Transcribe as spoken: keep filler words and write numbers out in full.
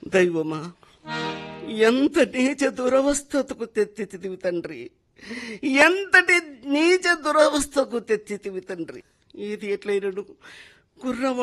దైవమా, ఎంత నీచ దురవస్థకు తెచ్చితివి తండ్రి, ఎంతటి నీచ దురవస్థకు తెచ్చితివి తండ్రి. ఇది ఎట్లయినను గుర్రవ